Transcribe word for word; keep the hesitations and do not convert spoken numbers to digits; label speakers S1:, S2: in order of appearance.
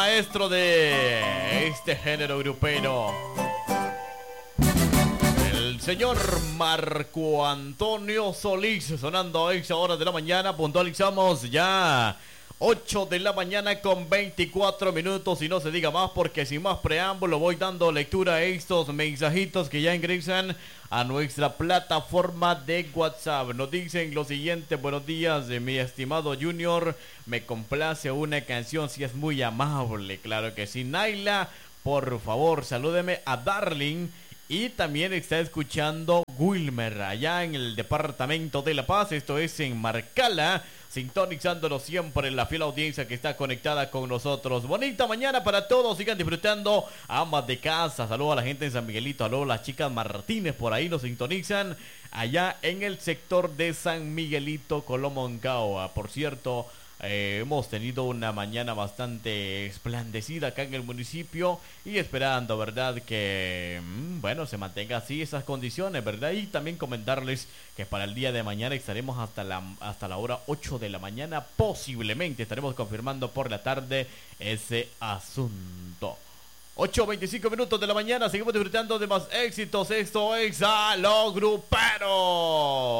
S1: Maestro de este género grupero, el señor Marco Antonio Solís, sonando a esa hora de la mañana. Puntualizamos ya ocho de la mañana con veinticuatro minutos, y no se diga más, porque sin más preámbulo voy dando lectura a estos mensajitos que ya ingresan a nuestra plataforma de WhatsApp. Nos dicen lo siguiente: buenos días, de mi estimado Junior, me complace una canción si es muy amable. Claro que sí. Naila, por favor, salúdeme a Darling. Y también está escuchando Wilmer allá en el departamento de La Paz. Esto es en Marcala, sintonizándolo siempre en la fiel audiencia que está conectada con nosotros. Bonita mañana para todos, sigan disfrutando, amas de casa. Saludos a la gente en San Miguelito, saludos a las chicas Martínez, por ahí nos sintonizan allá en el sector de San Miguelito, Colomoncagua. Por cierto, Eh, hemos tenido una mañana bastante esplandecida acá en el municipio, y esperando, ¿verdad?, que, mmm, bueno, se mantenga así esas condiciones, ¿verdad? Y también comentarles que para el día de mañana estaremos hasta la, hasta la hora ocho de la mañana, posiblemente estaremos confirmando por la tarde ese asunto. ocho veinticinco minutos de la mañana, seguimos disfrutando de más éxitos. Esto es A lo Grupero.